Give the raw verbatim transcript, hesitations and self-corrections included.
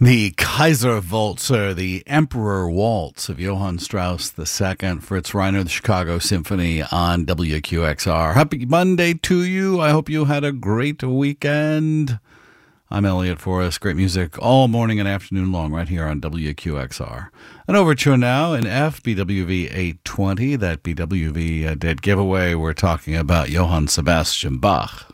The Kaiser Waltzer, the Emperor Waltz of Johann Strauss the Second, Fritz Reiner, the Chicago Symphony on W Q X R. Happy Monday to you. I hope you had a great weekend. I'm Elliot Forrest. Great music all morning and afternoon long right here on W Q X R. An overture now in F, B W V eight twenty. That B W V uh, dead giveaway, we're talking about Johann Sebastian Bach.